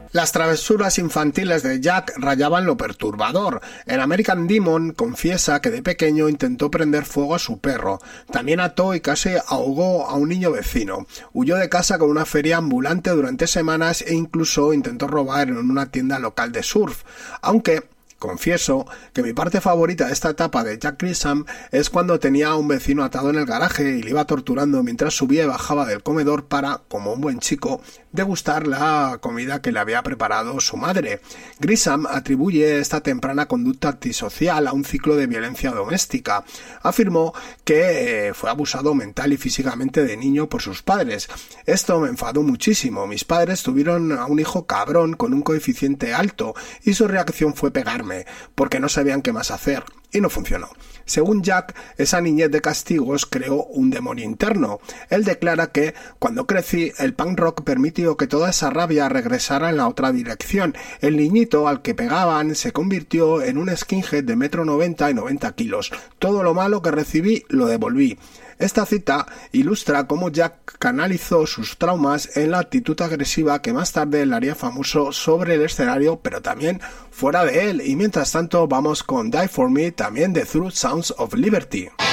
Las travesuras infantiles de Jack rayaban lo perturbador. En American Demon confiesa que de pequeño intentó prender fuego a su perro. También ató y casi ahogó a un niño vecino. Huyó de casa con una feria ambulante durante semanas e incluso intentó robar en una tienda local de surf. Aunque confieso que mi parte favorita de esta etapa de Jack Grissom es cuando tenía a un vecino atado en el garaje y le iba torturando mientras subía y bajaba del comedor para, como un buen chico, degustar la comida que le había preparado su madre. Grissom atribuye esta temprana conducta antisocial a un ciclo de violencia doméstica. Afirmó que fue abusado mental y físicamente de niño por sus padres. Esto me enfadó muchísimo. Mis padres tuvieron a un hijo cabrón con un coeficiente alto y su reacción fue pegarme porque no sabían qué más hacer, y no funcionó. Según Jack, esa niñez de castigos creó un demonio interno. Él declara que, cuando crecí, el punk rock permitió que toda esa rabia regresara en la otra dirección. El niñito al que pegaban se convirtió en un skinhead de 1,90 m y 90 kilos. Todo lo malo que recibí lo devolví. Esta cita ilustra cómo Jack canalizó sus traumas en la actitud agresiva que más tarde le haría famoso sobre el escenario, pero también fuera de él. Y mientras tanto vamos con Die For Me, también de Through Sounds of Liberty.